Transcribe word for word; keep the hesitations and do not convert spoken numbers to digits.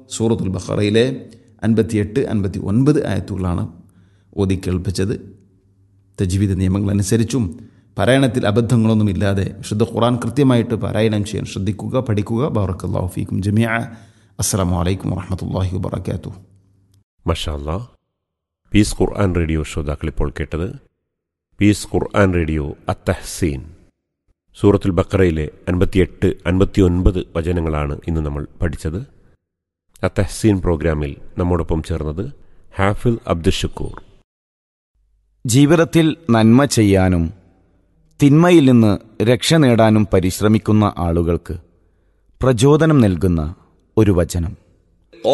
സൂറത്തുൽ ബഖറയിലെ അൻപത്തിയെട്ട് അൻപത്തി ഒൻപത് ആയത്തുകളാണ് ഓതി കേൾപ്പിച്ചത്. തജ്വീദ് നിയമങ്ങളനുസരിച്ചും പാരായണത്തിൽ അബദ്ധങ്ങളൊന്നുമില്ലാതെ വിശുദ്ധ ഖുർആൻ കൃത്യമായിട്ട് പാരായണം ചെയ്യാൻ ശ്രദ്ധിക്കുക, പഠിക്കുക. ബറക്കല്ലാഹു ഫീക്കും ജമീഅ. അസ്സലാമു അലൈക്കും വറഹ്മത്തുള്ളാഹി വബറകാതുഹു. മാഷാ അല്ലാഹ്. പീസ് ഖുർആൻ റേഡിയോ ശ്രോതാക്കളിപ്പോൾ കേട്ടത് പീസ് ഖുർആൻ റേഡിയോ അത്തഹ്സീൻ. സൂറത്തുൽ ബഖറയിലെ അൻപത്തിയെട്ട് അൻപത്തി ഒൻപത് വചനങ്ങളാണ് ഇന്ന് നമ്മൾ പഠിച്ചത്. അത്തഹ്സീൻ പ്രോഗ്രാമിൽ നമ്മോടൊപ്പം ചേർന്നത് ഹാഫിൽ അബ്ദുഷക്കൂർ. ജീവിതത്തിൽ നന്മ ചെയ്യാനും തിന്മയിൽ നിന്ന് രക്ഷ നേടാനും പരിശ്രമിക്കുന്ന ആളുകൾക്ക് പ്രചോദനം നൽകുന്ന ഒരു വചനം.